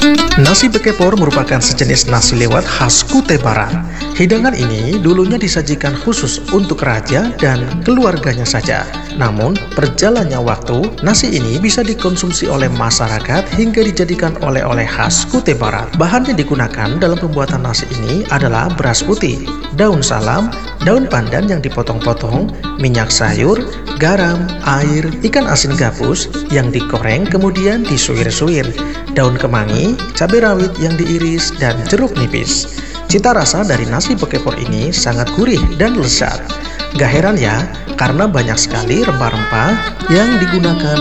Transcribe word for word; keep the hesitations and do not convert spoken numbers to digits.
Nasi bekepor merupakan sejenis nasi lewat khas Kutai Barat. Hidangan ini dulunya disajikan khusus untuk raja dan keluarganya saja. Namun, perjalannya waktu, nasi ini bisa dikonsumsi oleh masyarakat hingga dijadikan oleh-oleh khas Kutai Barat. Bahan yang digunakan dalam pembuatan nasi ini adalah beras putih, daun salam, daun pandan yang dipotong-potong, minyak sayur, garam, air, ikan asin gabus yang digoreng kemudian disuir-suir, daun kemangi, cabai rawit yang diiris, dan jeruk nipis. Cita rasa dari nasi bekepor ini sangat gurih dan lezat. Gak heran ya, karena banyak sekali rempah-rempah yang digunakan